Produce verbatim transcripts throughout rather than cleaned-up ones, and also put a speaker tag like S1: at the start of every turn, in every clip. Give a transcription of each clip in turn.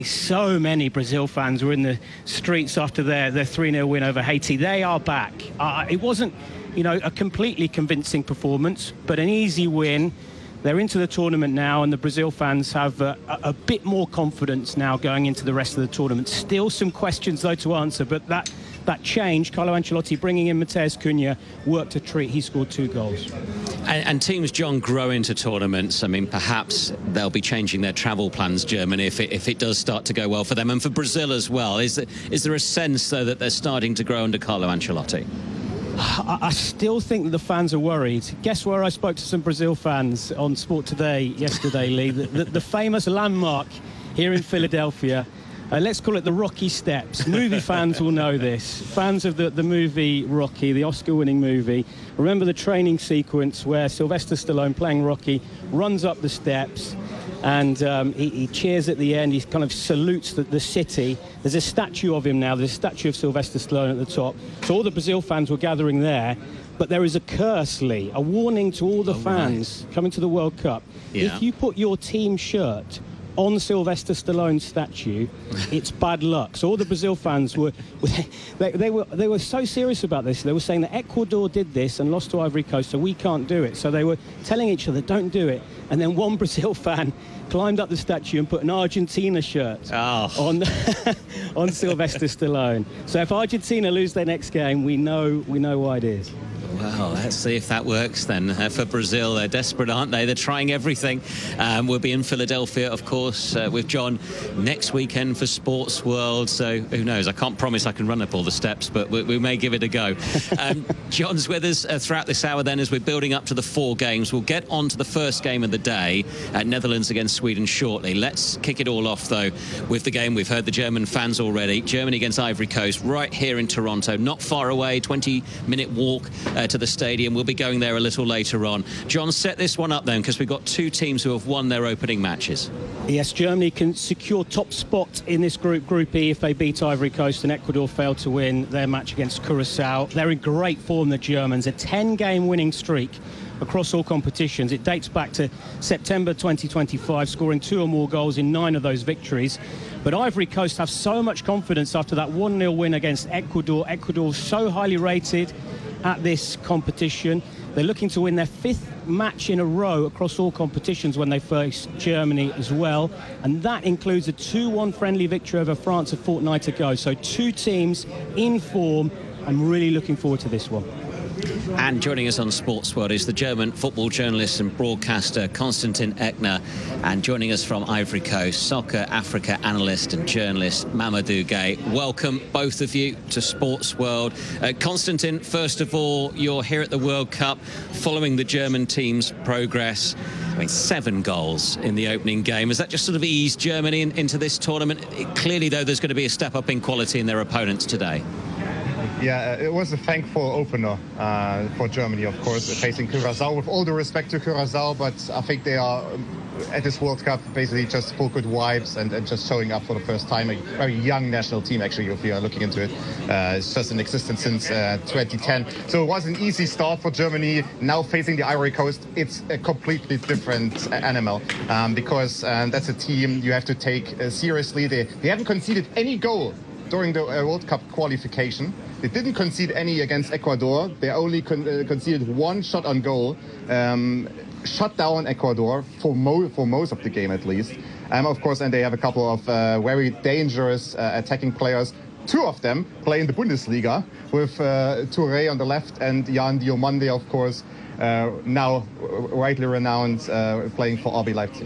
S1: So many Brazil fans were in the streets after their, their three nil win over Haiti. They are back. Uh, it wasn't, you know, a completely convincing performance, but an easy win. They're into the tournament now, and the Brazil fans have uh, a, a bit more confidence now going into the rest of the tournament. Still some questions, though, to answer, but that, that change, Carlo Ancelotti bringing in Matheus Cunha, worked a treat. He scored two goals.
S2: And, and teams, John, grow into tournaments. I mean, perhaps they'll be changing their travel plans, Germany, if it, if it does start to go well for them, and for Brazil as well. Is there, is there a sense, though, that they're starting to grow under Carlo Ancelotti?
S1: I, I still think that the fans are worried. Guess where I spoke to some Brazil fans on Sport Today yesterday, Lee? The, the, the famous landmark here in Philadelphia. Uh, let's call it the Rocky Steps. Movie fans will know this. Fans of the, the movie Rocky, the Oscar-winning movie, remember the training sequence where Sylvester Stallone, playing Rocky, runs up the steps and um, he, he cheers at the end. He kind of salutes the, the city. There's a statue of him now. There's a statue of Sylvester Stallone at the top. So all the Brazil fans were gathering there. But there is a curse, Lee, a warning to all the oh, fans right. coming to the World Cup. Yeah. If you put your team shirt on Sylvester Stallone's statue, it's bad luck. So all the Brazil fans were, they, they were they were so serious about this. They were saying that Ecuador did this and lost to Ivory Coast, so we can't do it. So they were telling each other, don't do it. And then one Brazil fan climbed up the statue and put an Argentina shirt oh. on on Sylvester Stallone. So if Argentina lose their next game, we know we know why it is.
S2: Well, let's see if that works then uh, for Brazil. They're desperate, aren't they? They're trying everything. Um, we'll be in Philadelphia, of course, uh, with John next weekend for Sports World. So who knows? I can't promise I can run up all the steps, but we, we may give it a go. Um, John's with us uh, throughout this hour then as we're building up to the four games. We'll get on to the first game of the day, at Netherlands against Sweden shortly. Let's kick it all off, though, with the game. We've heard the German fans already. Germany against Ivory Coast, right here in Toronto, not far away, twenty minute walk uh, to the stadium. We'll be going there a little later on. John, set this one up then, because we've got two teams who have won their opening matches.
S1: Yes, Germany can secure top spot in this group, Group E, if they beat Ivory Coast, and Ecuador failed to win their match against Curacao. They're in great form, the Germans. A ten game winning streak across all competitions. It dates back to September twenty twenty-five, scoring two or more goals in nine of those victories. But Ivory Coast have so much confidence after that one nil win against Ecuador. Ecuador so highly rated at this competition. They're looking to win their fifth match in a row across all competitions when they face Germany as well. And that includes a two one friendly victory over France a fortnight ago. So two teams in form. I'm really looking forward to this one.
S2: And joining us on Sports World is the German football journalist and broadcaster Konstantin Eckner, and joining us from Ivory Coast, Soccer Africa analyst and journalist Mamadou Gueye. Welcome, both of you, to Sports World. Uh, Konstantin, first of all, you're here at the World Cup following the German team's progress. I mean, seven goals in the opening game. Has that just sort of eased Germany in, into this tournament? It, clearly, though, there's going to be a step up in quality in their opponents today.
S3: Yeah, it was a thankful opener uh, for Germany, of course, facing Curacao. With all the respect to Curacao, but I think they are, at this World Cup, basically just full good vibes and, and just showing up for the first time. A very young national team, actually, if you are looking into it. Uh, it's just in existence since uh, twenty ten. So it was an easy start for Germany. Now facing the Ivory Coast, it's a completely different animal um, because uh, that's a team you have to take uh, seriously. They, they haven't conceded any goal during the uh, World Cup qualification. They didn't concede any against Ecuador. They only con uh, conceded one shot on goal, um, shut down Ecuador for, mo for most of the game at least. Um, of course, and they have a couple of uh, very dangerous uh, attacking players. Two of them play in the Bundesliga, with uh, Touré on the left and Jan Diomande, of course, uh, now rightly renowned, uh, playing for R B Leipzig.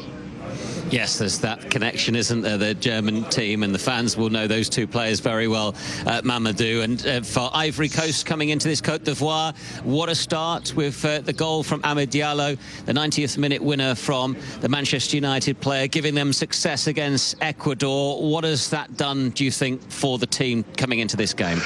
S2: Yes, there's that connection, isn't there? The German team and the fans will know those two players very well, uh, Mamadou. And uh, for Ivory Coast coming into this Côte d'Ivoire, what a start with uh, the goal from Amad Diallo, the ninetieth minute winner from the Manchester United player, giving them success against Ecuador. What has that done, do you think, for the team coming into this game?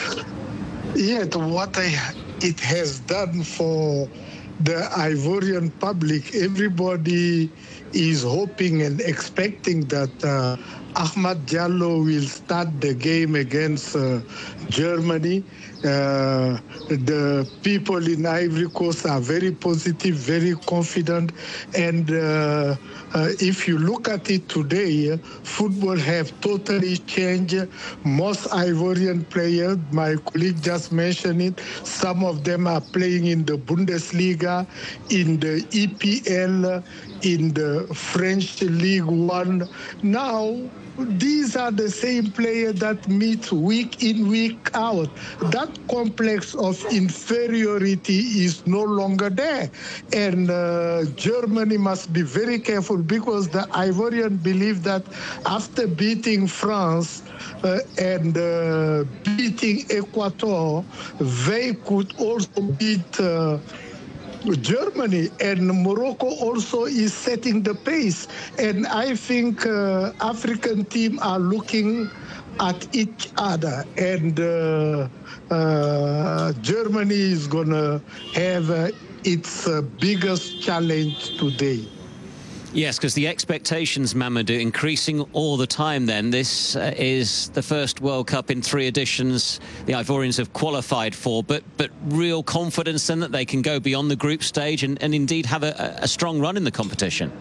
S4: Yeah, what I, it has done for the Ivorian public, everybody is hoping and expecting that uh, Ahmad Diallo will start the game against uh, Germany. Uh, the people in Ivory Coast are very positive, very confident, and uh, uh, if you look at it today, uh, football have totally changed. Most Ivorian players, my colleague just mentioned it, some of them are playing in the Bundesliga, in the E P L, in the French League One. Now, these are the same players that meet week in, week out. That complex of inferiority is no longer there. And uh, Germany must be very careful, because the Ivorian believe that after beating France uh, and uh, beating Ecuador, they could also beat uh, Germany, and Morocco also is setting the pace. And I think uh, African teams are looking at each other, and uh, uh, Germany is going to have uh, its uh, biggest challenge today.
S2: Yes, because the expectations, Mamadou, increasing all the time then. This uh, is the first World Cup in three editions the Ivorians have qualified for, but but real confidence then that they can go beyond the group stage and, and indeed have a, a strong run in the competition.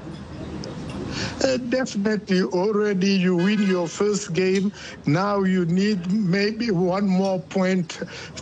S4: Uh, definitely. Already you win your first game. Now you need maybe one more point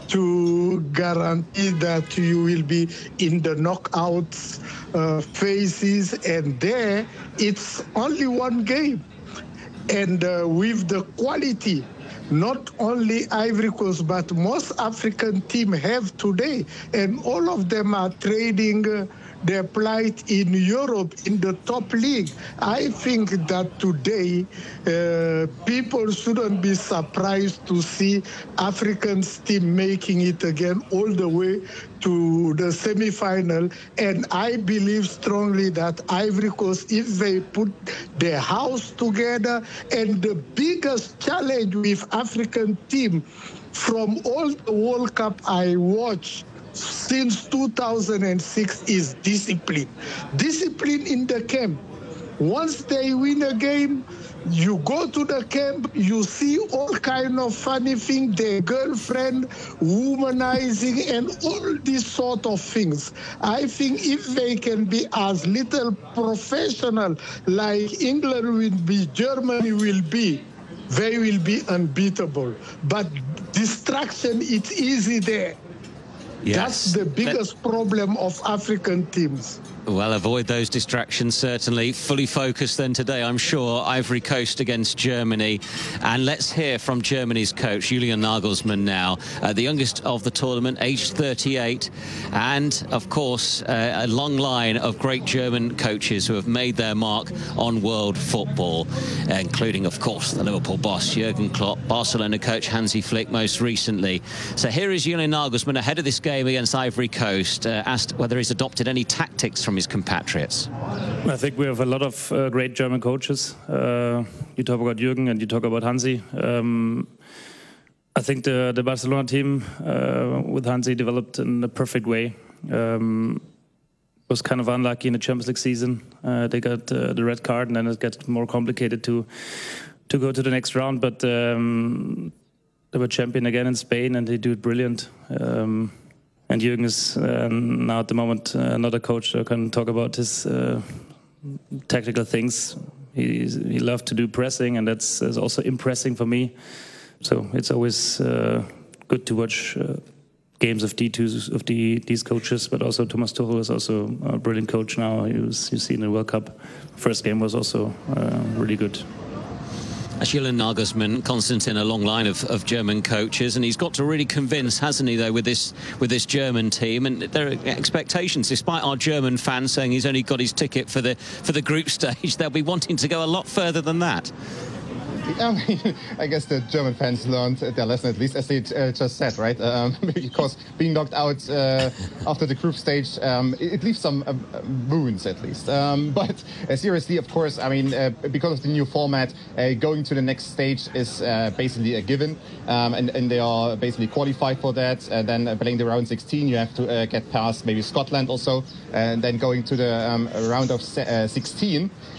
S4: to guarantee that you will be in the knockouts uh, phases. And there, it's only one game. And uh, with the quality, not only Ivory Coast, but most African teams have today, and all of them are trading uh, their plight in Europe in the top league. I think that today uh, people shouldn't be surprised to see Africans team making it again all the way to the semi-final. And I believe strongly that Ivory Coast, if they put their house together, and the biggest challenge with African team from all the World Cup I watched since two thousand six is discipline. Discipline in the camp. Once they win a game, you go to the camp, you see all kind of funny things, their girlfriend, womanizing, and all these sort of things. I think if they can be as little professional like England will be, Germany will be, they will be unbeatable. But distraction, it's easy there.
S2: Yes.
S4: That's the biggest that... problem of African teams.
S2: Well, avoid those distractions, certainly. Fully focused then today, I'm sure. Ivory Coast against Germany. And let's hear from Germany's coach, Julian Nagelsmann now. Uh, the youngest of the tournament, aged thirty-eight. And, of course, uh, a long line of great German coaches who have made their mark on world football, uh, including, of course, the Liverpool boss, Jurgen Klopp, Barcelona coach Hansi Flick most recently. So here is Julian Nagelsmann ahead of this game against Ivory Coast, uh, asked whether he's adopted any tactics from his compatriots.
S5: I think we have a lot of uh, great German coaches. Uh, you talk about Jürgen and you talk about Hansi. Um, I think the, the Barcelona team uh, with Hansi developed in a perfect way. Um, was kind of unlucky in the Champions League season. Uh, they got uh, the red card, and then it got more complicated to to go to the next round. But um, they were champion again in Spain, and they do it brilliant. Um, And Jürgen is uh, now at the moment uh, another coach that can talk about his uh, tactical things. He's, he loves to do pressing, and that's, that's also impressing for me. So it's always uh, good to watch uh, games of D twos of the, these coaches, but also Thomas Tuchel is also a brilliant coach now. He was, you see in the World Cup. First game was also uh, really good.
S2: Julian Nagelsmann, constant in a long line of, of German coaches, and he's got to really convince, hasn't he, though, with this with this German team. And there are expectations, despite our German fans saying he's only got his ticket for the for the group stage, they'll be wanting to go a lot further than that.
S3: I mean, I guess the German fans learned their lesson, at least, as they uh, just said, right? Um, because being knocked out uh, after the group stage, um, it, it leaves some uh, wounds, at least. Um, but uh, seriously, of course, I mean, uh, because of the new format, uh, going to the next stage is uh, basically a given. Um, and, and they are basically qualified for that. And then uh, playing the round sixteen, you have to uh, get past maybe Scotland also. And then going to the um, round of uh, sixteen.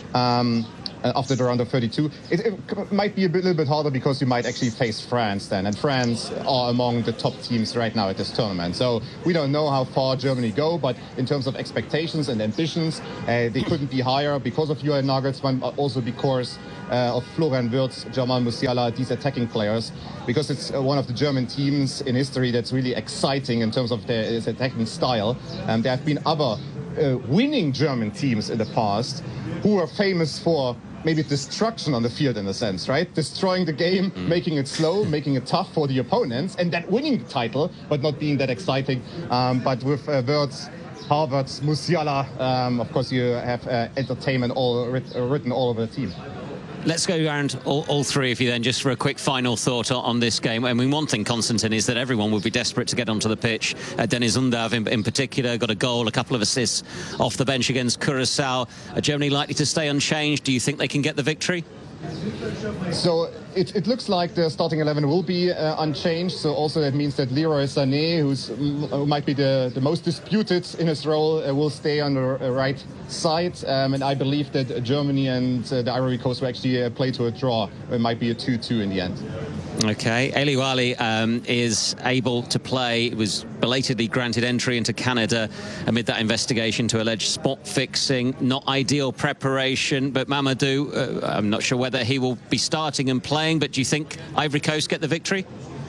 S3: Um, after the round of thirty-two. It, it might be a bit, little bit harder because you might actually face France then, and France are among the top teams right now at this tournament. So we don't know how far Germany go, but in terms of expectations and ambitions, uh, they couldn't be higher because of Julian Nagelsmann, but also because uh, of Florian Wirtz, Jamal Musiala, these attacking players, because it's uh, one of the German teams in history that's really exciting in terms of their its attacking style. And there have been other uh, winning German teams in the past who are famous for maybe destruction on the field in a sense, right? Destroying the game, mm. making it slow, making it tough for the opponents, and then winning the title, but not being that exciting. Um, but with uh, Wirtz, Havertz, Musiala, um, of course you have uh, entertainment all writ written all over the team.
S2: Let's go around all, all three of you then, just for a quick final thought on, on this game. I mean, one thing, Konstantin, is that everyone will be desperate to get onto the pitch. Uh, Deniz Undav in, in particular got a goal, a couple of assists off the bench against Curaçao. Are Germany likely to stay unchanged? Do you think they can get the victory?
S3: So it, it looks like the starting eleven will be uh, unchanged. So also that means that Leroy Sané, who's, who might be the, the most disputed in his role, uh, will stay on the uh, right side. Um, and I believe that Germany and uh, the Ivory Coast will actually uh, play to a draw. It might be a two two in the end.
S2: Okay, Elie Waly um, is able to play. It was belatedly granted entry into Canada amid that investigation to alleged spot fixing. Not ideal preparation, but Mamadou, uh, I'm not sure whether he will be starting and playing, but do you think Ivory Coast get the victory?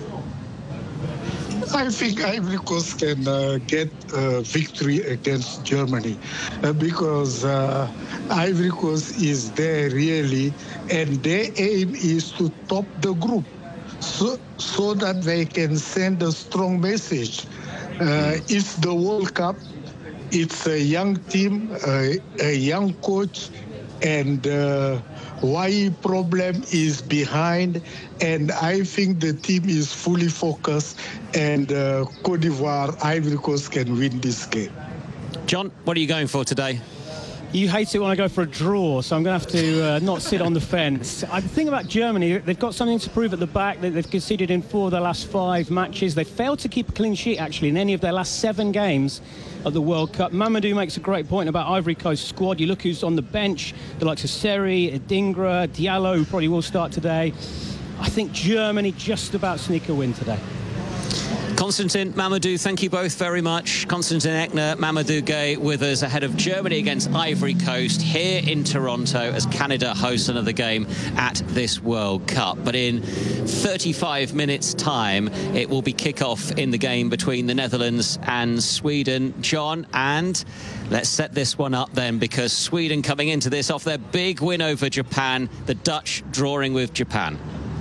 S4: I think Ivory Coast can uh, get a victory against Germany uh, because uh, Ivory Coast is there really, and their aim is to top the group. So, so that they can send a strong message. Uh, it's the World Cup. It's a young team, uh, a young coach, and uh, why problem is behind. And I think the team is fully focused, and uh, Côte d'Ivoire, Ivory Coast can win this game.
S2: John, what are you going for today?
S1: You hate it when I go for a draw, so I'm going to have to uh, not sit on the fence. I think about Germany. They've got something to prove at the back. They've conceded in four of their last five matches. They failed to keep a clean sheet, actually, in any of their last seven games at the World Cup. Mamadou makes a great point about Ivory Coast squad. You look who's on the bench, the likes of Seri, Dingra, Diallo, who probably will start today. I think Germany just about sneak a win today.
S2: Konstantin, Mamadou, thank you both very much. Konstantin Eckner, Mamadou Gueye with us ahead of Germany against Ivory Coast here in Toronto as Canada hosts another game at this World Cup. But in thirty-five minutes' time, it will be kick-off in the game between the Netherlands and Sweden. John, and let's set this one up then, because Sweden coming into this off their big win over Japan, the Dutch drawing with Japan.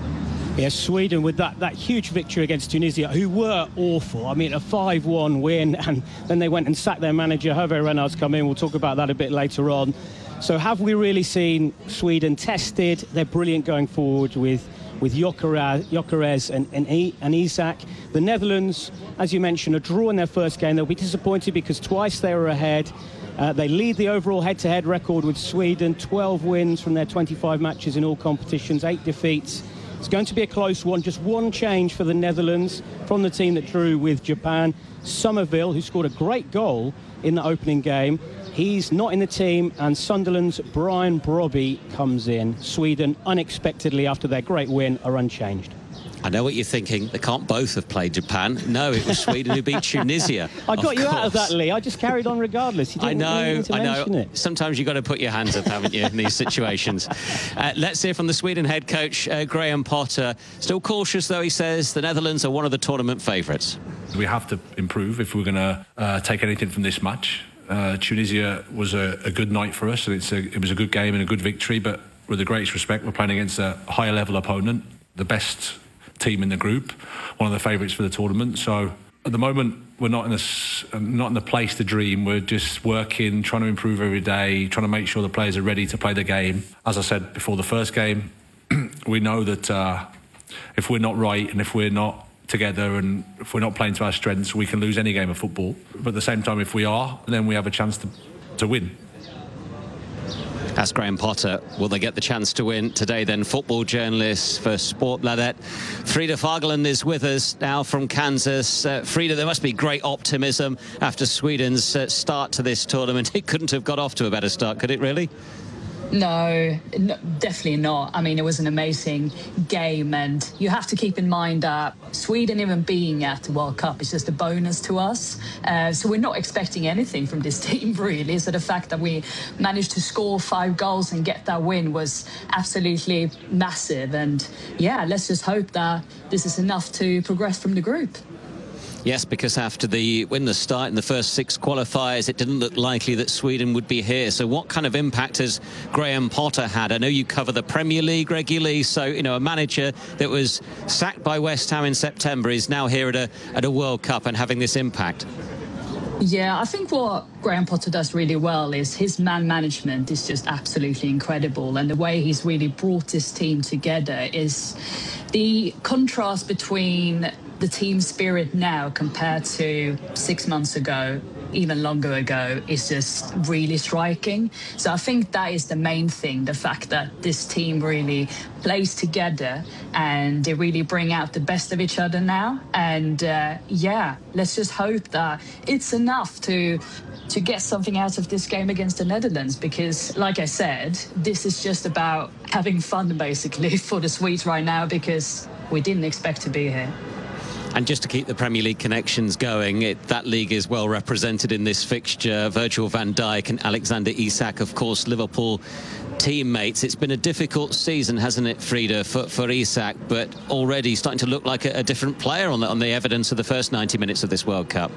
S1: Yes, Sweden with that, that huge victory against Tunisia, who were awful. I mean, a five one win, and then they went and sacked their manager. Hervé Renard's come in. We'll talk about that a bit later on. So have we really seen Sweden tested? They're brilliant going forward with, with Gyökeres and, and, and Isak. The Netherlands, as you mentioned, a draw in their first game. They'll be disappointed because twice they were ahead. Uh, they lead the overall head-to-head record with Sweden, twelve wins from their twenty-five matches in all competitions, eight defeats. It's going to be a close one. Just one change for the Netherlands from the team that drew with Japan. Somerville, who scored a great goal in the opening game, he's not in the team, and Sunderland's Brian Brobby comes in. Sweden, unexpectedly after their great win, are unchanged.
S2: I know what you're thinking. They can't both have played Japan. No, it was Sweden who beat Tunisia.
S1: I got
S2: of
S1: you
S2: course.
S1: out of that, Lee. I just carried on regardless. You didn't
S2: I know,
S1: need to
S2: I know.
S1: mention it.
S2: Sometimes you've got to put your hands up, haven't you, in these situations. Uh, let's hear from the Sweden head coach, uh, Graham Potter. Still cautious, though, he says the Netherlands are one of the tournament favourites.
S6: We have to improve if we're going to uh, take anything from this match. Uh, Tunisia was a, a good night for us, and it's a, it was a good game and a good victory, but with the greatest respect, we're playing against a higher level opponent, the best team in the group, one of the favourites for the tournament. So at the moment, we're not in a, not in the place to dream. We're just working, trying to improve every day, trying to make sure the players are ready to play the game. As I said before the first game, we know that uh, if we're not right and if we're not together and if we're not playing to our strengths, we can lose any game of football. But at the same time, if we are, then we have a chance to, to win.
S2: That's Graham Potter. Will they get the chance to win today then? Football journalist for Sportbladet. Frida Fagerlund is with us now from Kansas. Uh, Frida, there must be great optimism after Sweden's uh, start to this tournament. It couldn't have got off to a better start, could it really?
S7: No, no, definitely not. I mean, it was an amazing game, and you have to keep in mind that Sweden even being at the World Cup is just a bonus to us. Uh, so we're not expecting anything from this team, really. So the fact that we managed to score five goals and get that win was absolutely massive. And yeah, let's just hope that this is enough to progress from the group.
S2: Yes, because after the win the start in the first six qualifiers, it didn't look likely that Sweden would be here. So what kind of impact has Graham Potter had? I know you cover the Premier League regularly, so, you know, a manager that was sacked by West Ham in September is now here at a, at a World Cup and having this impact.
S7: Yeah, I think what Graham Potter does really well is his man management is just absolutely incredible. And the way he's really brought this team together is the contrast between the team spirit now compared to six months ago, even longer ago, is just really striking. So I think that is the main thing, the fact that this team really plays together and they really bring out the best of each other now. And uh, yeah, let's just hope that it's enough to to get something out of this game against the Netherlands, because like I said, this is just about having fun basically for the Swedes right now, because we didn't expect to be here.
S2: And just to keep the Premier League connections going, it, that league is well represented in this fixture. Virgil van Dijk and Alexander Isak, of course, Liverpool teammates. It's been a difficult season, hasn't it, Frida, for, for Isak, but already starting to look like a, a different player on the, on the evidence of the first ninety minutes of this World Cup.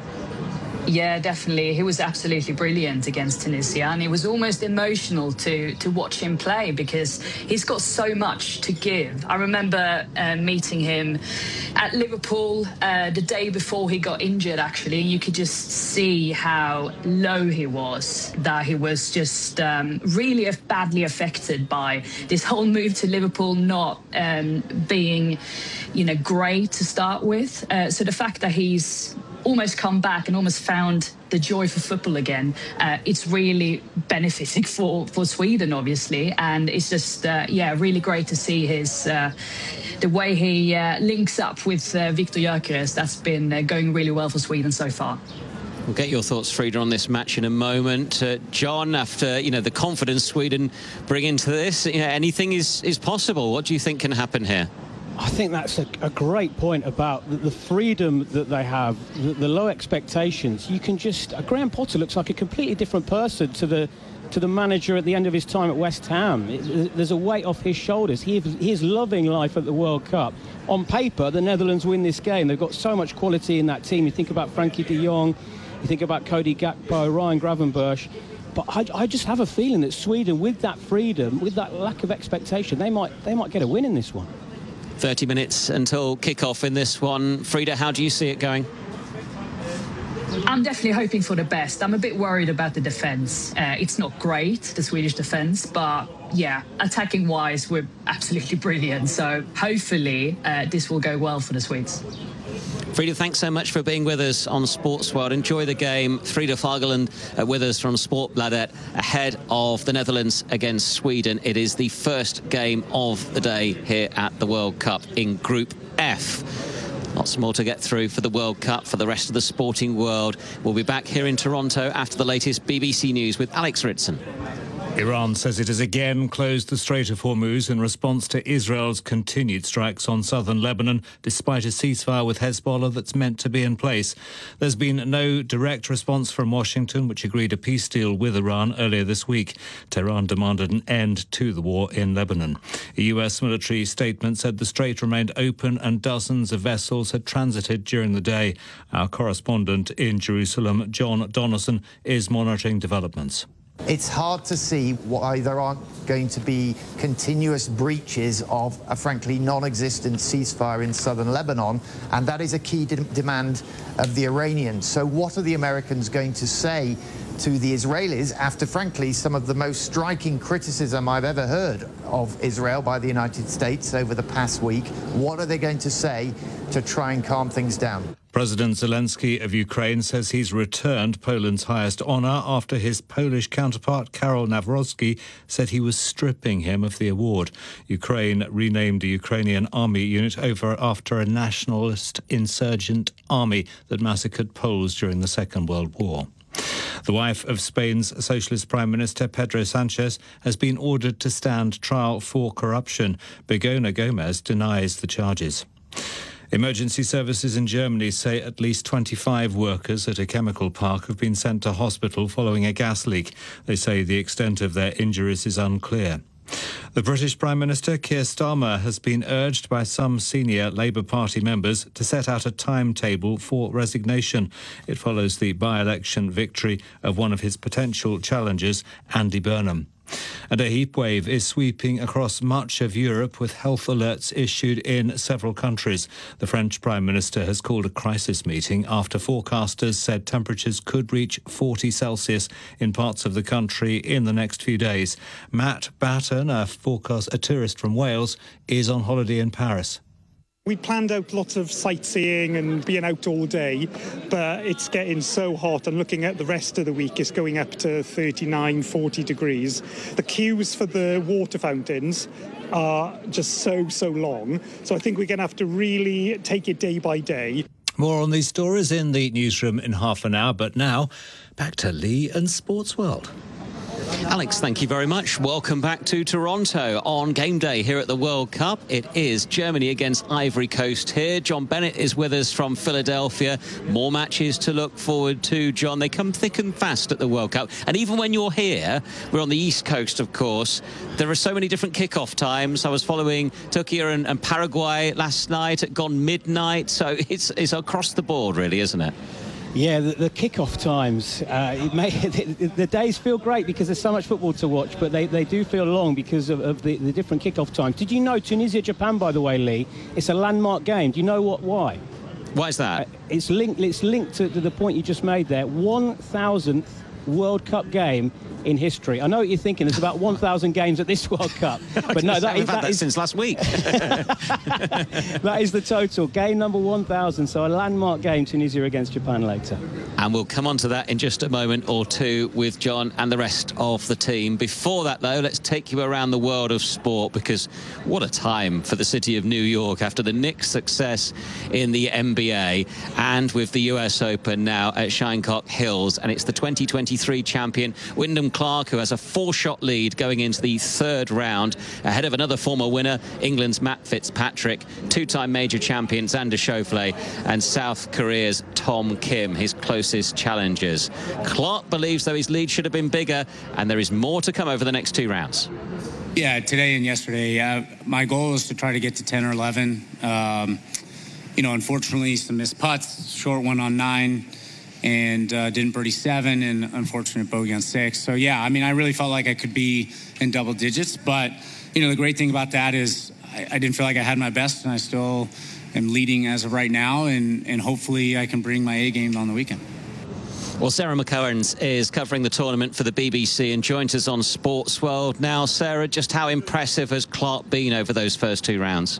S7: Yeah, definitely. He was absolutely brilliant against Tunisia, and it was almost emotional to to watch him play because he's got so much to give. I remember uh, meeting him at Liverpool uh, the day before he got injured, actually. You could just see how low he was, that he was just um, really badly affected by this whole move to Liverpool not um, being, you know, great to start with. Uh, so the fact that he's almost come back and almost found the joy for football again, uh, it's really benefiting for, for Sweden, obviously. And it's just, uh, yeah, really great to see his uh, the way he uh, links up with uh, Victor Gyökeres. That's been uh, going really well for Sweden so far.
S2: We'll get your thoughts, Frida, on this match in a moment. Uh, John, after, you know, the confidence Sweden bring into this, you know, anything is, is possible. What do you think can happen here?
S1: I think that's a, a great point about the, the freedom that they have, the, the low expectations. You can just... Uh, Graham Potter looks like a completely different person to the to the manager at the end of his time at West Ham. It, there's a weight off his shoulders. He, he is loving life at the World Cup. On paper, the Netherlands win this game. They've got so much quality in that team. You think about Frankie de Jong, you think about Cody Gakpo, Ryan Gravenberch. But I, I just have a feeling that Sweden, with that freedom, with that lack of expectation, they might they might get a win in this one.
S2: thirty minutes until kick-off in this one. Frida, how do you see it going?
S7: I'm definitely hoping for the best. I'm a bit worried about the defence. Uh, it's not great, the Swedish defence, but yeah, attacking-wise, we're absolutely brilliant. So hopefully uh, this will go well for the Swedes.
S2: Frida, thanks so much for being with us on Sports World. Enjoy the game. Frida Fagerlund uh, with us from Sportbladet ahead of the Netherlands against Sweden. It is the first game of the day here at the World Cup in Group F. Lots more to get through for the World Cup, for the rest of the sporting world. We'll be back here in Toronto after the latest B B C News with Alex Ritson.
S8: Iran says it has again closed the Strait of Hormuz in response to Israel's continued strikes on southern Lebanon, despite a ceasefire with Hezbollah that's meant to be in place. There's been no direct response from Washington, which agreed a peace deal with Iran earlier this week. Tehran demanded an end to the war in Lebanon. A U S military statement said the strait remained open and dozens of vessels had transited during the day. Our correspondent in Jerusalem, John Donaldson, is monitoring developments.
S9: It's hard to see why there aren't going to be continuous breaches of a frankly non-existent ceasefire in southern Lebanon, and that is a key de- demand of the Iranians. So what are the Americans going to say to the Israelis after, frankly, some of the most striking criticism I've ever heard of Israel by the United States over the past week? What are they going to say to try and calm things down?
S8: President Zelensky of Ukraine says he's returned Poland's highest honour after his Polish counterpart, Karol Nawrocki, said he was stripping him of the award. Ukraine renamed the Ukrainian army unit over after a nationalist insurgent army that massacred Poles during the Second World War. The wife of Spain's Socialist Prime Minister Pedro Sanchez has been ordered to stand trial for corruption. Begoña Gomez denies the charges. Emergency services in Germany say at least twenty-five workers at a chemical park have been sent to hospital following a gas leak. They say the extent of their injuries is unclear. The British Prime Minister Keir Starmer has been urged by some senior Labour Party members to set out a timetable for resignation. It follows the by-election victory of one of his potential challengers, Andy Burnham. And a heat wave is sweeping across much of Europe with health alerts issued in several countries. The French Prime Minister has called a crisis meeting after forecasters said temperatures could reach forty Celsius in parts of the country in the next few days. Matt Batten, a forecast, a tourist from Wales, is on holiday in Paris.
S10: We planned out lots of sightseeing and being out all day, but it's getting so hot, and looking at the rest of the week, it's going up to thirty-nine, forty degrees. The queues for the water fountains are just so, so long. So I think we're going to have to really take it day by day.
S8: More on these stories in the newsroom in half an hour, but now back to Lee and Sports World.
S2: Alex, thank you very much. Welcome back to Toronto on game day here at the World Cup. It is Germany against Ivory Coast here. John Bennett is with us from Philadelphia. More matches to look forward to, John. They come thick and fast at the World Cup. And even when you're here, we're on the East Coast, of course, there are so many different kickoff times. I was following Turkey and, and Paraguay last night at gone midnight. So it's, it's across the board, really, isn't it?
S1: Yeah, the, the kick-off times, uh, it may, the, the days feel great because there's so much football to watch, but they, they do feel long because of, of the, the different kick-off times. Did you know Tunisia-Japan, by the way, Lee, it's a landmark game? Do you know what? Why?
S2: Why is that? Uh,
S1: it's linked, it's linked to, to the point you just made there. one thousandth World Cup game in history. I know what you're thinking. There's about one thousand games at this World Cup, but no, that
S2: is,
S1: is,
S2: that
S1: that
S2: is
S1: is
S2: since last week.
S1: That is the total. Game number one thousand. So a landmark game, Tunisia against Japan later.
S2: And we'll come on to that in just a moment or two with John and the rest of the team. Before that, though, let's take you around the world of sport, because what a time for the city of New York after the Knicks' success in the N B A and with the U S Open now at Shinnecock Hills. And it's the twenty twenty-three champion, Wyndham Clark, who has a four-shot lead going into the third round, ahead of another former winner, England's Matt Fitzpatrick, two-time major champion Xander Schauffele, and South Korea's Tom Kim, his closest challengers. Clark believes, though, his lead should have been bigger, and there is more to come over the next two rounds.
S11: Yeah, today and yesterday, uh, my goal is to try to get to ten or eleven. Um, you know, unfortunately, some missed putts, short one on nine, and uh, didn't birdie seven, and unfortunate bogey on six. So, yeah, I mean, I really felt like I could be in double digits. But, you know, the great thing about that is I, I didn't feel like I had my best, and I still am leading as of right now, and, and hopefully I can bring my A game on the weekend.
S2: Well, Sarah McCowans is covering the tournament for the B B C and joins us on Sports World. Now, Sarah, just how impressive has Clark been over those first two rounds?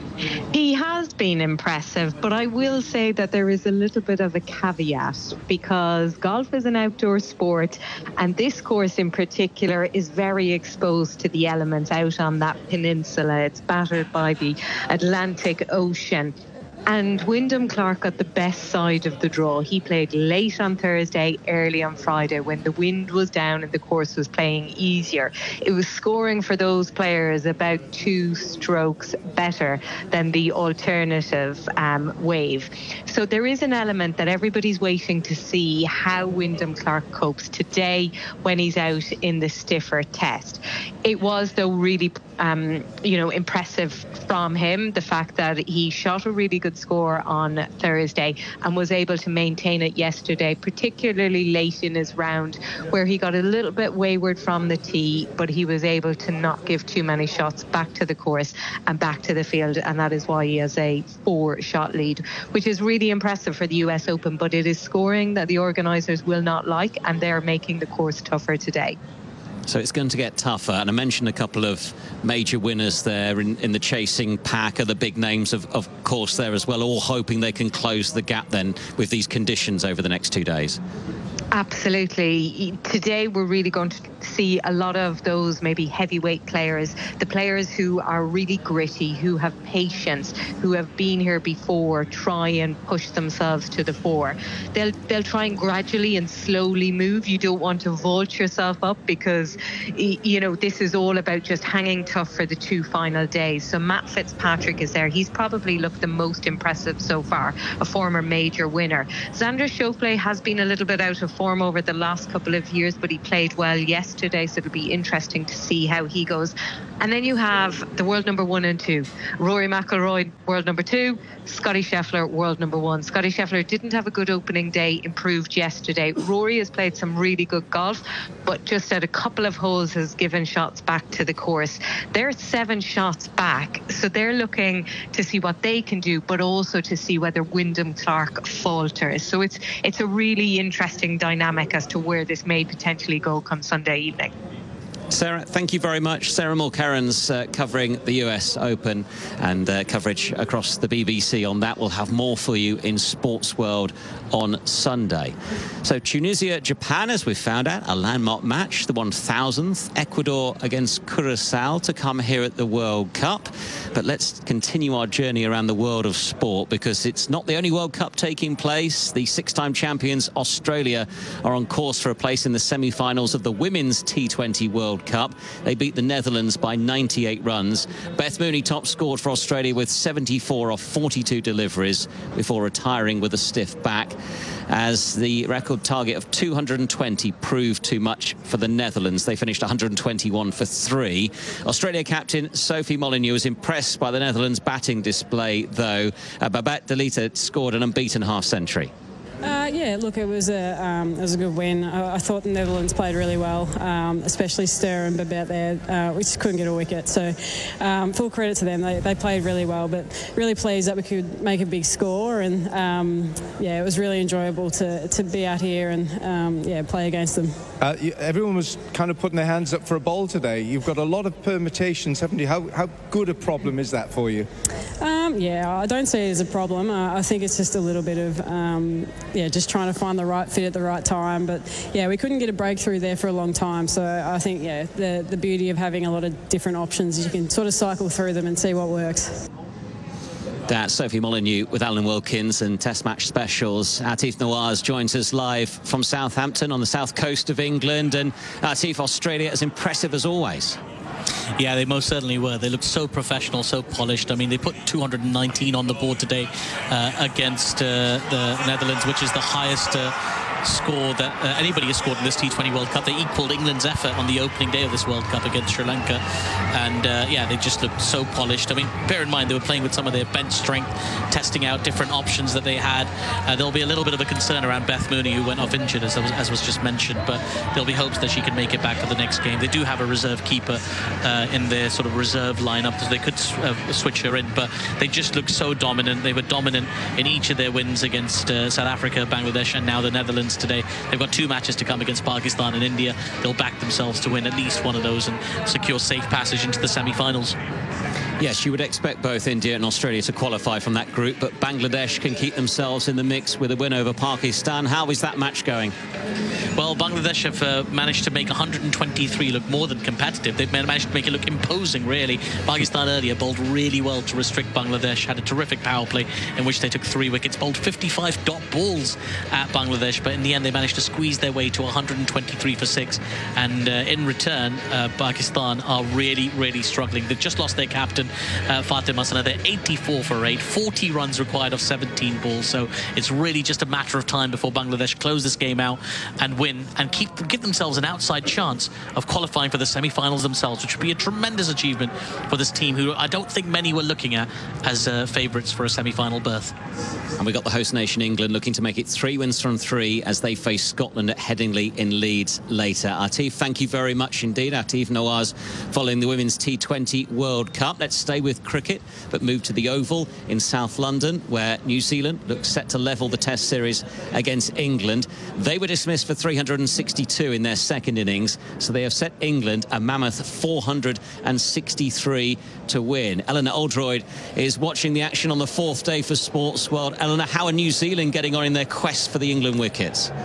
S12: He has been impressive, but I will say that there is a little bit of a caveat, because golf is an outdoor sport, and this course in particular is very exposed to the elements out on that peninsula. It's battered by the Atlantic Ocean. And Wyndham Clark got the best side of the draw. He played late on Thursday, early on Friday, when the wind was down and the course was playing easier. It was scoring for those players about two strokes better than the alternative um, wave. So there is an element that everybody's waiting to see how Wyndham Clark copes today when he's out in the stiffer test. It was, though, really um, you know, impressive from him, the fact that he shot a really good score on Thursday and was able to maintain it yesterday, particularly late in his round, where he got a little bit wayward from the tee, but he was able to not give too many shots back to the course and back to the field, and that is why he has a four-shot lead, which is really impressive for the U S Open, but it is scoring that the organisers will not like, and they're making the course tougher today.
S2: So it's going to get tougher. And I mentioned a couple of major winners there in, in the chasing pack, are the big names, of, of course, there as well, all hoping they can close the gap then with these conditions over the next two days.
S12: Absolutely. Today we're really going to see a lot of those maybe heavyweight players, the players who are really gritty, who have patience, who have been here before, try and push themselves to the fore. They'll they'll try and gradually and slowly move. You don't want to vault yourself up because, you know, this is all about just hanging tough for the two final days. So Matt Fitzpatrick is there. He's probably looked the most impressive so far, a former major winner. Xander Schauffele has been a little bit out of form over the last couple of years, but he played well yesterday, so it'll be interesting to see how he goes. And then you have the world number one and two. Rory McIlroy, world number two. Scottie Scheffler, world number one. Scottie Scheffler didn't have a good opening day, improved yesterday. Rory has played some really good golf, but just at a couple of holes has given shots back to the course. They're seven shots back, so they're looking to see what they can do, but also to see whether Wyndham Clark falters. So it's it's a really interesting dynamic as to where this may potentially go come Sunday evening.
S2: Sarah, thank you very much. Sarah Moore-Cairns uh, covering the U S Open, and uh, coverage across the B B C on that. We'll have more for you in Sports World on Sunday. So Tunisia, Japan, as we've found out, a landmark match, the one thousandth. Ecuador against Curacao to come here at the World Cup. But let's continue our journey around the world of sport, because it's not the only World Cup taking place. The six-time champions Australia are on course for a place in the semi-finals of the Women's T twenty World Cup. They beat the Netherlands by ninety-eight runs. Beth Mooney top scored for Australia with seventy-four off forty-two deliveries before retiring with a stiff back, as the record target of two hundred twenty proved too much for the Netherlands. They finished one hundred twenty-one for three. Australia captain Sophie Molyneux was impressed by the Netherlands batting display, though. Uh, Babette Delita scored an unbeaten half-century.
S13: Uh, yeah, look, it was a um, it was a good win. I, I thought the Netherlands played really well, um, especially Ster and Babette there. Uh, we just couldn't get a wicket. So um, full credit to them. They, they played really well, but really pleased that we could make a big score. And um, yeah, it was really enjoyable to, to be out here and um, yeah play against them.
S14: Uh, you, everyone was kind of putting their hands up for a bowl today. You've got a lot of permutations, haven't you? How, how good a problem is that for you?
S13: Um, yeah, I don't see it as a problem. Uh, I think it's just a little bit of um, yeah, just trying to find the right fit at the right time. But yeah, we couldn't get a breakthrough there for a long time. So I think yeah, the the beauty of having a lot of different options is you can sort of cycle through them and see what works.
S2: That's Sophie Molyneux with Alan Wilkins and Test Match Specials. Atif Nawaz joins us live from Southampton on the south coast of England. And Atif, Australia as impressive as always.
S15: Yeah, they most certainly were. They looked so professional, so polished. I mean, they put two hundred nineteen on the board today uh, against uh, the Netherlands, which is the highest uh, score that uh, anybody has scored in this T twenty World Cup. They equalled England's effort on the opening day of this World Cup against Sri Lanka. And uh, yeah, they just looked so polished. I mean, bear in mind, they were playing with some of their bench strength, testing out different options that they had. Uh, there'll be a little bit of a concern around Beth Mooney, who went off injured, as, as was just mentioned, but there'll be hopes that she can make it back for the next game. They do have a reserve keeper uh, in their sort of reserve lineup, so they could uh, switch her in, but they just looked so dominant. They were dominant in each of their wins against uh, South Africa, Bangladesh, and now the Netherlands today. They've got two matches to come against Pakistan and India. They'll back themselves to win at least one of those and secure safe passage into the semi-finals.
S2: Yes, you would expect both India and Australia to qualify from that group, but Bangladesh can keep themselves in the mix with a win over Pakistan. How is that match going?
S15: Well, Bangladesh have uh, managed to make one hundred twenty-three look more than competitive. They've managed to make it look imposing, really. Pakistan earlier bowled really well to restrict Bangladesh, had a terrific power play in which they took three wickets, bowled fifty-five dot balls at Bangladesh, but in the end they managed to squeeze their way to one hundred twenty-three for six. And uh, in return, uh, Pakistan are really, really struggling. They've just lost their captain, uh, Fatima Sana. They're eighty-four for eight, forty runs required of seventeen balls. So it's really just a matter of time before Bangladesh close this game out and win and keep give themselves an outside chance of qualifying for the semi-finals themselves, which would be a tremendous achievement for this team, who I don't think many were looking at as uh, favourites for a semi-final berth.
S2: And we got the host nation England looking to make it three wins from three as they face Scotland at Headingley in Leeds later. Atif, thank you very much indeed. Atif Nawaz following the Women's T twenty World Cup. Let's stay with cricket, but move to the Oval in South London, where New Zealand looks set to level the Test series against England. They were dismissed for three hundred sixty-two in their second innings, so they have set England a mammoth four hundred sixty-three to win. Eleanor Oldroyd is watching the action on the fourth day for Sports World. Eleanor, how are New Zealand getting on in their quest for the England wickets?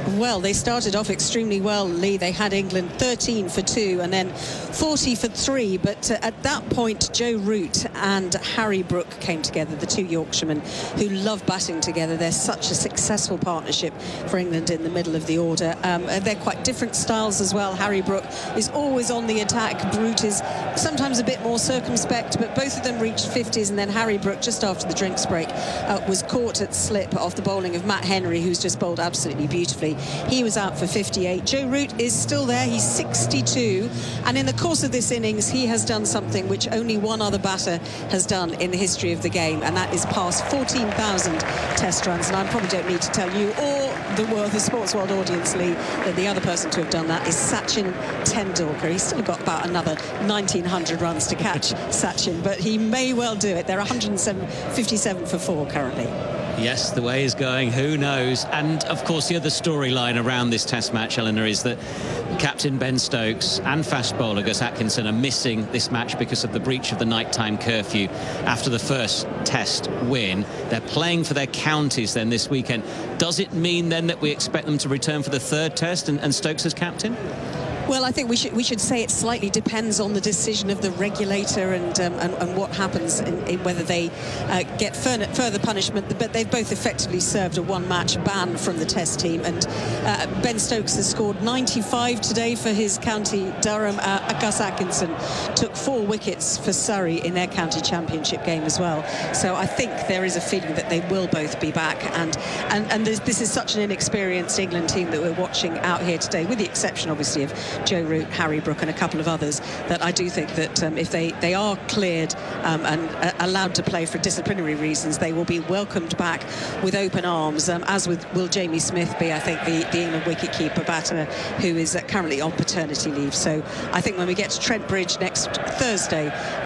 S16: Well, they started off extremely well, Lee. They had England thirteen for two and then forty for three. But uh, at that point, Joe Root and Harry Brook came together, the two Yorkshiremen who love batting together. They're such a successful partnership for England in the middle of the order. Um, they're quite different styles as well. Harry Brook is always on the attack. Root is sometimes a bit more circumspect, but both of them reached fifties. And then Harry Brook, just after the drinks break, uh, was caught at slip off the bowling of Matt Henry, who's just bowled absolutely beautifully. He was out for fifty-eight. Joe Root is still there. He's sixty-two. And in the course of this innings, he has done something which only one other batter has done in the history of the game, and that is pass fourteen thousand test runs. And I probably don't need to tell you or the world, the sports world audience, Lee, that the other person to have done that is Sachin Tendulkar. He's still got about another nineteen hundred runs to catch Sachin, but he may well do it. They're one hundred fifty-seven for four currently.
S2: Yes, the way is going, who knows? And of course the other storyline around this test match, Eleanor, is that captain Ben Stokes and fast bowler Gus Atkinson are missing this match because of the breach of the nighttime curfew after the first test win. They're playing for their counties then this weekend. Does it mean then that we expect them to return for the third test and, and Stokes as captain?
S16: Well, I think we should we should say it slightly depends on the decision of the regulator and um, and, and what happens in, in whether they uh, get further, further punishment. But they've both effectively served a one-match ban from the Test team. And uh, Ben Stokes has scored ninety-five today for his county Durham. Uh, Gus Atkinson took four wickets for Surrey in their county championship game as well. So I think there is a feeling that they will both be back. And and and this is such an inexperienced England team that we're watching out here today, with the exception obviously of Joe Root, Harry Brook and a couple of others, that I do think that um, if they, they are cleared um, and uh, allowed to play for disciplinary reasons, they will be welcomed back with open arms, um, as with, will Jamie Smith be, I think, the, the England wicketkeeper batter who is uh, currently on paternity leave. So I think when we get to Trent Bridge next Thursday,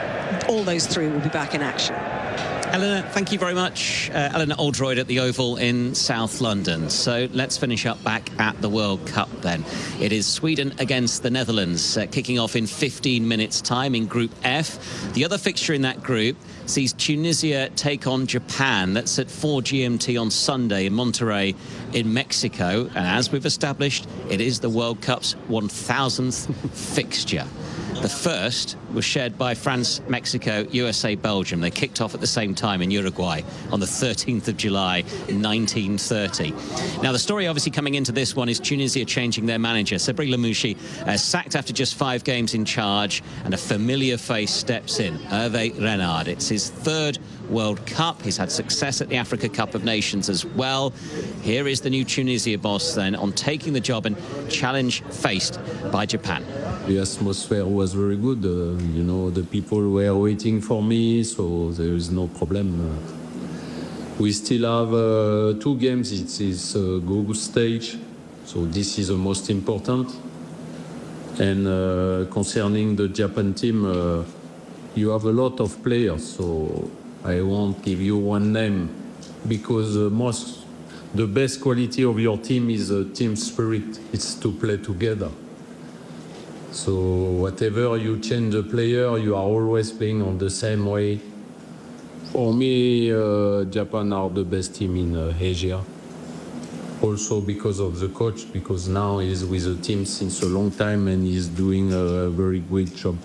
S16: all those three will be back in action.
S2: Eleanor, thank you very much. Uh, Eleanor Oldroyd at the Oval in South London. So let's finish up back at the World Cup then. It is Sweden against the Netherlands, uh, kicking off in fifteen minutes time in Group F. The other fixture in that group sees Tunisia take on Japan. That's at four G M T on Sunday in Monterrey in Mexico. And as we've established, it is the World Cup's one thousandth fixture. The first was shared by France, Mexico, U S A, Belgium. They kicked off at the same time in Uruguay on the thirteenth of July, nineteen thirty. Now, the story obviously coming into this one is Tunisia changing their manager. Sabri Lamouchi uh, sacked after just five games in charge, and a familiar face steps in, Hervé Renard. It's his third World Cup. He's had success at the Africa Cup of Nations as well. Here is the new Tunisia boss then on taking the job and challenge faced by Japan.
S17: The atmosphere was very good. Uh, you know, the people were waiting for me, so there is no problem. Uh, we still have uh, two games. It is a group stage, so this is the most important. And uh, concerning the Japan team, uh, you have a lot of players, so I won't give you one name, because uh, most the best quality of your team is a team spirit. It's to play together. So whatever you change the player, you are always playing on the same way. For me, uh, Japan are the best team in uh, Asia. Also because of the coach, because now he's with the team since a long time and he's doing a very great job.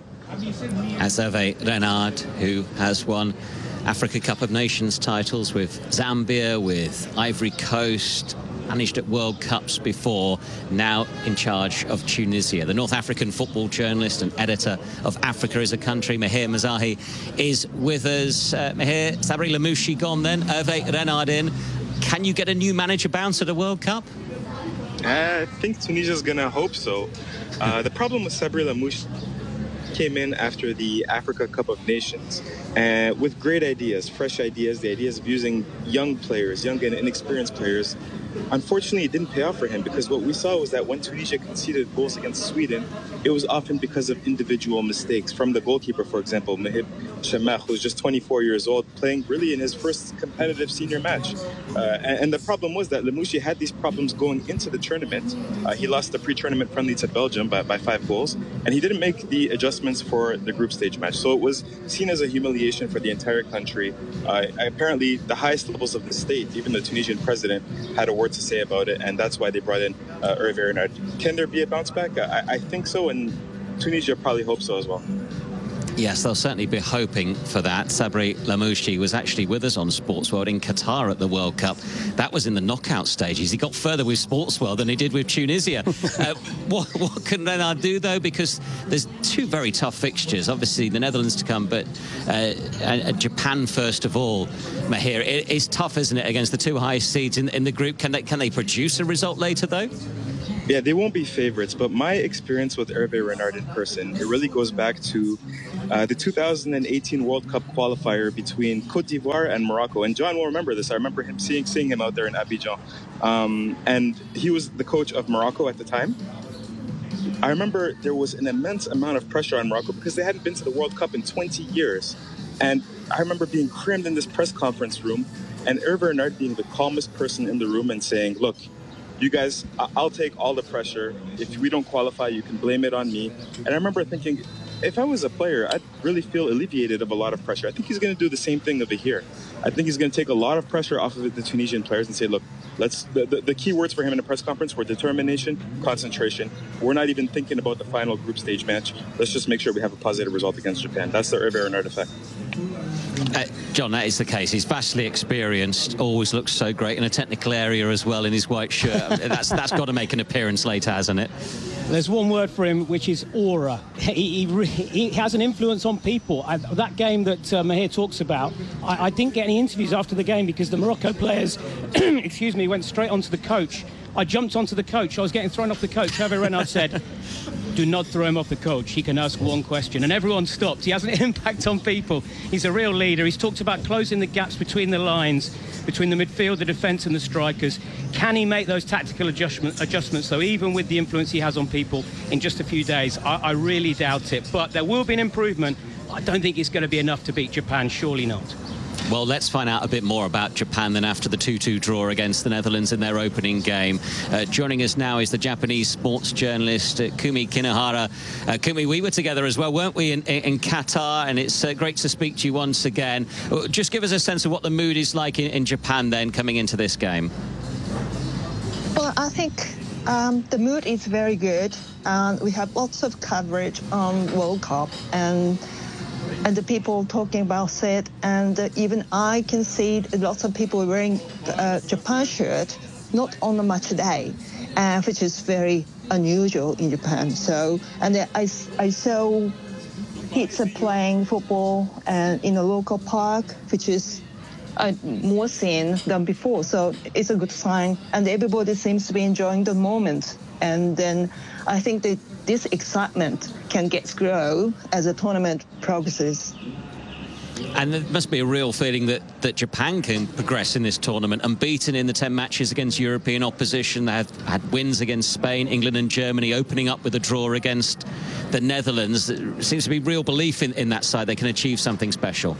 S2: As Hervé Renard, who has won Africa Cup of Nations titles with Zambia, with Ivory Coast, managed at World Cups before, now in charge of Tunisia. The North African football journalist and editor of Africa is a Country, Mihir Mazahi, is with us. Uh, Mihir, Sabri Lamouchi gone then, Hervé Renard in. Can you get a new manager bounce at a World Cup?
S18: I think Tunisia's going to hope so. Uh, the problem with Sabri Lamouchi came in after the Africa Cup of Nations and with great ideas, fresh ideas, the ideas of using young players, young and inexperienced players. Unfortunately, it didn't pay off for him, because what we saw was that when Tunisia conceded goals against Sweden, it was often because of individual mistakes from the goalkeeper, for example, Mehib Shemach, who's just twenty-four years old, playing really in his first competitive senior match. Uh, and, and the problem was that Lamouchi had these problems going into the tournament. Uh, he lost the pre-tournament friendly to Belgium by, by five goals, and he didn't make the adjustments for the group stage match. So it was seen as a humiliation for the entire country. Uh, apparently, the highest levels of the state, even the Tunisian president, had a word to say about it, and that's why they brought in uh, Hervé Renard. Can there be a bounce back? I, I think so, and Tunisia probably hopes so as well.
S2: Yes, they'll certainly be hoping for that. Sabri Lamouchi was actually with us on Sports World in Qatar at the World Cup. That was in the knockout stages. He got further with Sports World than he did with Tunisia. uh, what, what can Renard do, though? Because there's two very tough fixtures. Obviously, the Netherlands to come, but uh, uh, Japan first of all. Mahir, it, it's tough, isn't it, against the two highest seeds in, in the group? Can they, can they produce a result later, though?
S18: Yeah, they won't be favorites, but my experience with Hervé Renard in person, it really goes back to uh, the two thousand eighteen World Cup qualifier between Côte d'Ivoire and Morocco. And John will remember this. I remember him seeing seeing him out there in Abidjan. Um, and he was the coach of Morocco at the time. I remember there was an immense amount of pressure on Morocco because they hadn't been to the World Cup in twenty years. And I remember being crammed in this press conference room and Hervé Renard being the calmest person in the room and saying, look, you guys, I'll take all the pressure. If we don't qualify, you can blame it on me. And I remember thinking, if I was a player, I'd really feel alleviated of a lot of pressure. I think he's going to do the same thing over here. I think he's going to take a lot of pressure off of the Tunisian players and say, look, let's. The, the, the key words for him in a press conference were determination, concentration. We're not even thinking about the final group stage match. Let's just make sure we have a positive result against Japan. That's the Hervé Renard effect.
S2: Uh, John, that is the case. He's vastly experienced, always looks so great in a technical area as well in his white shirt. that's that's got to make an appearance later, hasn't it?
S1: There's one word for him, which is aura. He, he, he has an influence on people. I, that game that uh, Mahir talks about, I, I didn't get any interviews after the game because the Morocco players, excuse me, went straight onto the coach. I jumped onto the coach. I was getting thrown off the coach. Hervé Renard said, do not throw him off the coach. He can ask one question. And everyone stopped. He has an impact on people. He's a real leader. He's talked about closing the gaps between the lines, between the midfield, the defence and the strikers. Can he make those tactical adjustment, adjustments, though, even with the influence he has on people in just a few days? I, I really doubt it. But there will be an improvement. I don't think it's going to be enough to beat Japan. Surely not.
S2: Well, let's find out a bit more about Japan then after the two two draw against the Netherlands in their opening game. Uh, joining us now is the Japanese sports journalist uh, Kumi Kinohara. Uh, Kumi, we were together as well, weren't we, in, in Qatar, and it's uh, great to speak to you once again. Uh, just give us a sense of what the mood is like in, in Japan then coming into this game.
S19: Well, I think um, the mood is very good. and we have lots of coverage on World Cup, and and the people talking about it, and uh, even I can see lots of people wearing uh, Japan shirt, not on the match day, uh, which is very unusual in Japan. So, and I, I saw kids are playing football and in a local park, which is uh, more seen than before. So it's a good sign, and everybody seems to be enjoying the moment. And then I think that this excitement can get grow as the tournament progresses.
S2: And there must be a real feeling that, that Japan can progress in this tournament, unbeaten in the ten matches against European opposition. They have had wins against Spain, England and Germany, opening up with a draw against the Netherlands. There seems to be real belief in, in that side they can achieve something special.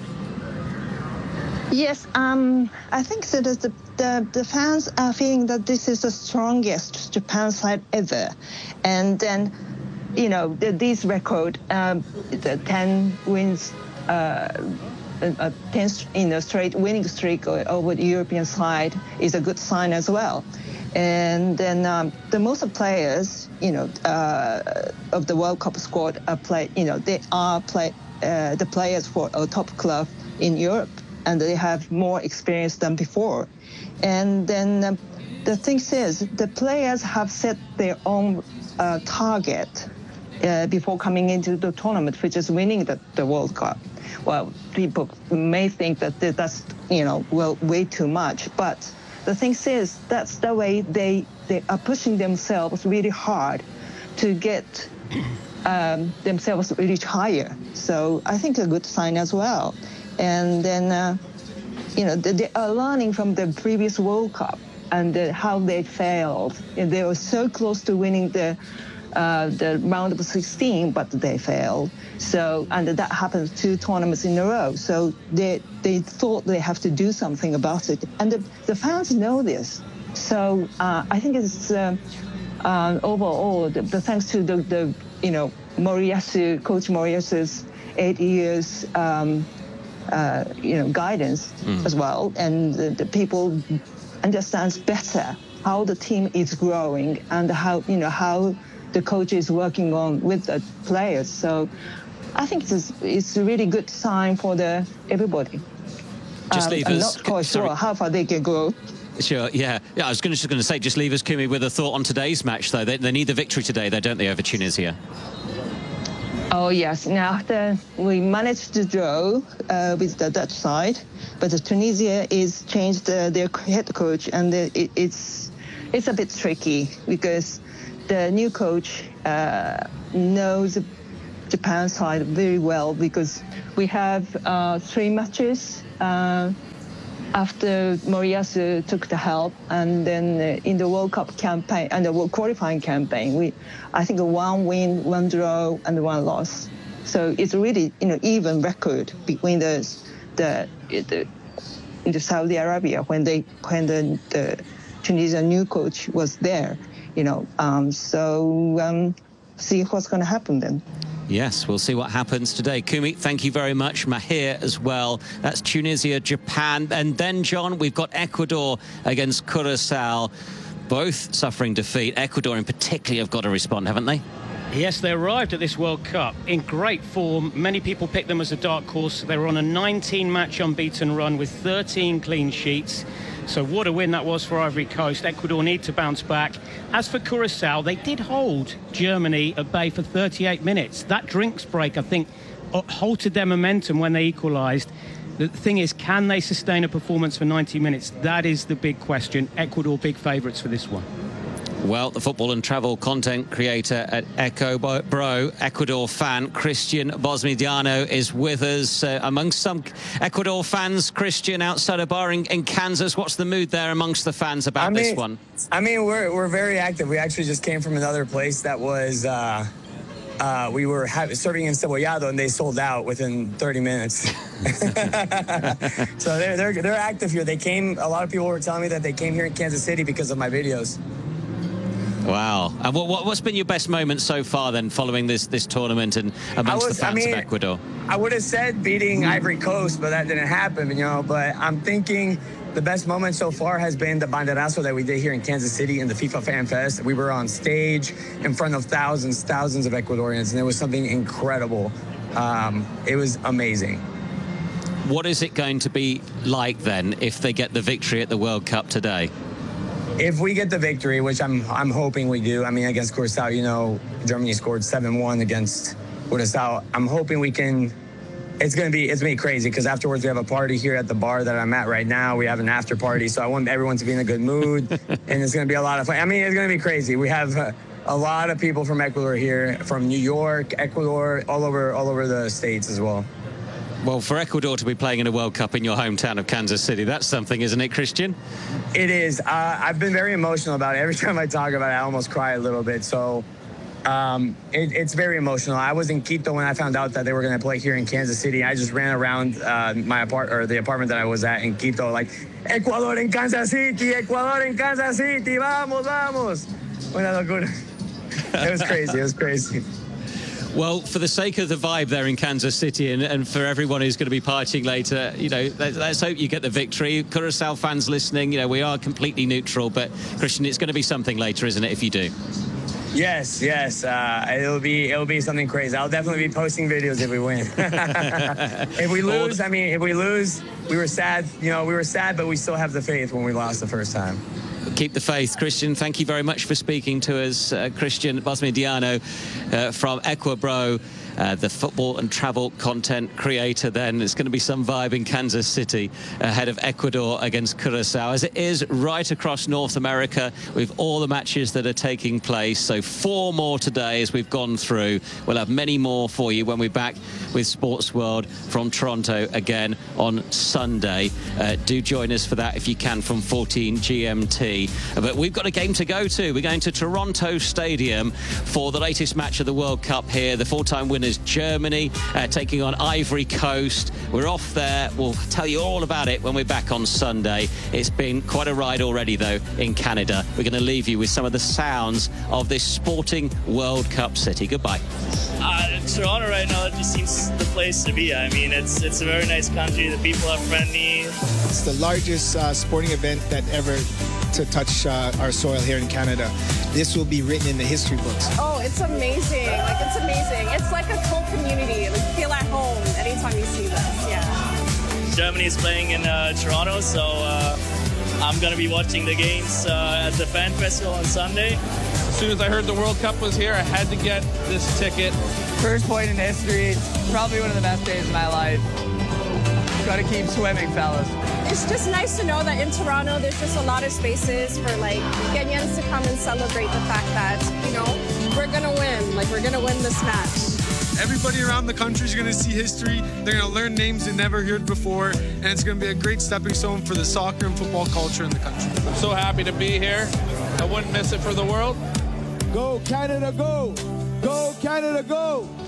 S19: Yes, um, I think that the, the, the fans are feeling that this is the strongest Japan side ever. And then, you know, the, this record, um, the ten wins, uh, a ten you know, straight winning streak over the European side is a good sign as well. And then um, the most players, you know, uh, of the World Cup squad are play, you know, they are play uh, the players for a top club in Europe, and they have more experience than before. And then um, the thing is, the players have set their own uh, target uh, before coming into the tournament, which is winning the, the World Cup. Well, people may think that that's, you know, well, way too much. But the thing is, that's the way they, they are pushing themselves really hard to get um, themselves really higher. So I think a good sign as well. And then, uh, you know, they are learning from the previous World Cup and the, how they failed. And they were so close to winning the uh, the round of sixteen, but they failed. So, and that happened two tournaments in a row. So they they thought they have to do something about it, and the, the fans know this. So uh, I think it's uh, uh, overall the, the thanks to the, the you know Moriyasu, Coach Moriyasu's eight years. Um, Uh, you know, guidance mm. as well, and the, the people understands better how the team is growing and how, you know, how the coach is working on with the players. So I think it's, it's a really good sign for the everybody.
S2: Just
S19: um,
S2: leave
S19: I'm
S2: us.
S19: not quite
S2: Sorry.
S19: sure how far they can go.
S2: Sure, yeah. Yeah, I was gonna, just going to say, just leave us, Kumi, with a thought on today's match, though. They, they need the victory today, though, don't they, over Tunisia?
S19: Oh, yes. Now, the, we managed to draw uh, with the Dutch side, but the Tunisia is changed uh, their head coach, and the, it, it's it's a bit tricky because the new coach uh, knows the Japan side very well, because we have uh, three matches uh, after Moriyasu took the help, and then uh, in the World Cup campaign and the World qualifying campaign, we I think one win, one draw, and one loss. So it's really, you know, even record between the the the, the Saudi Arabia when they when the, the Tunisian new coach was there, you know. Um, so um, see what's going to happen then.
S2: Yes, we'll see what happens today. Kumi, thank you very much. Mahir as well. That's Tunisia, Japan. And then, John, we've got Ecuador against Curacao, both suffering defeat. Ecuador in particular have got to respond, haven't they?
S1: Yes, they arrived at this World Cup in great form. Many people picked them as a dark horse. They were on a nineteen match unbeaten run with thirteen clean sheets. So what a win that was for Ivory Coast. Ecuador need to bounce back. As for Curacao, they did hold Germany at bay for thirty-eight minutes. That drinks break, I think, halted their momentum when they equalised. The thing is, can they sustain a performance for ninety minutes? That is the big question. Ecuador big favourites for this one.
S2: Well, the football and travel content creator at Echo Bro, Ecuador fan, Christian Bosmidiano is with us. Uh, amongst some Ecuador fans, Christian, outside a bar in, in Kansas, what's the mood there amongst the fans about
S20: I mean,
S2: this one?
S20: I mean, we're, we're very active. We actually just came from another place that was... Uh, Uh, we were have, serving in Cebollado, and they sold out within thirty minutes. So they're, they're, they're active here. They came, a lot of people were telling me that they came here in Kansas City because of my videos.
S2: Wow. And what, what, what's been your best moment so far, then, following this, this tournament and amongst
S20: was,
S2: the fans
S20: I mean,
S2: of Ecuador?
S20: I would have said beating Ivory Coast, but that didn't happen, you know. But I'm thinking the best moment so far has been the banderazo that we did here in Kansas City in the FIFA Fan Fest. We were on stage in front of thousands, thousands of Ecuadorians, and it was something incredible. Um, it was amazing.
S2: What is it going to be like, then, if they get the victory at the World Cup today?
S20: If we get the victory, which I'm I'm hoping we do, I mean, against Curacao, you know, Germany scored seven one against Curacao. I'm hoping we can... It's gonna be it's gonna be crazy, because afterwards we have a party here at the bar that I'm at right now. We have an after party, so I want everyone to be in a good mood, and it's gonna be a lot of fun. I mean, it's gonna be crazy. We have a, a lot of people from Ecuador here, from New York, Ecuador, all over all over the states as well.
S2: Well, for Ecuador to be playing in a World Cup in your hometown of Kansas City, that's something, isn't it, Christian?
S20: It is. Uh, I've been very emotional about it. Every time I talk about it, I almost cry a little bit. So. Um, it, it's very emotional. I was in Quito when I found out that they were going to play here in Kansas City. I just ran around uh, my apart or the apartment that I was at in Quito, like, Ecuador en Kansas City, Ecuador en Kansas City, vamos, vamos. It was crazy. It was crazy.
S2: Well, for the sake of the vibe there in Kansas City, and, and for everyone who's going to be partying later, you know, let's, let's hope you get the victory. Curacao fans listening, you know, we are completely neutral, but Christian, it's going to be something later, isn't it, if you do?
S20: Yes, yes. Uh, it'll be it'll be something crazy. I'll definitely be posting videos if we win. If we lose, I mean, if we lose, we were sad. You know, we were sad, but we still have the faith when we lost the first time.
S2: Keep the faith, Christian. Thank you very much for speaking to us, uh, Christian Bosmidiano uh, from Ecuabro. Uh, the football and travel content creator. Then it's going to be some vibe in Kansas City ahead of Ecuador against Curacao, as it is right across North America with all the matches that are taking place. So four more today as we've gone through. We'll have many more for you when we're back with Sports World from Toronto again on Sunday. Uh, do join us for that if you can from fourteen G M T. But we've got a game to go to. We're going to Toronto Stadium for the latest match of the World Cup here. The four-time winner London is Germany uh, taking on Ivory Coast. We're off there. We'll tell you all about it when we're back on Sunday. It's been quite a ride already, though, in Canada. We're going to leave you with some of the sounds of this sporting World Cup city. Goodbye.
S21: Uh, Toronto right now, it just seems the place to be. I mean, it's it's a very nice country. The people are friendly.
S22: It's the largest uh, sporting event that ever to touch uh, our soil here in Canada. This will be written in the history books.
S23: Oh, it's amazing. Like, it's amazing. It's like a cool community. Like, you feel at home anytime you see this. Yeah.
S21: Germany is playing in uh, Toronto, so uh, I'm going to be watching the games uh, at the Fan Festival on Sunday.
S24: As soon as I heard the World Cup was here, I had to get this ticket.
S25: First point in history. Probably one of the best days of my life. Got to keep swimming, fellas.
S23: It's just nice to know that in Toronto, there's just a lot of spaces for, like, Kenyans to come and celebrate the fact that, you know, we're going to win. Like, we're going to win this match.
S26: Everybody around the country is going to see history. They're going to learn names they never heard before. And it's going to be a great stepping stone for the soccer and football culture in the country.
S24: I'm so happy to be here. I wouldn't miss it for the world.
S27: Go, Canada, go! Go, Canada, go!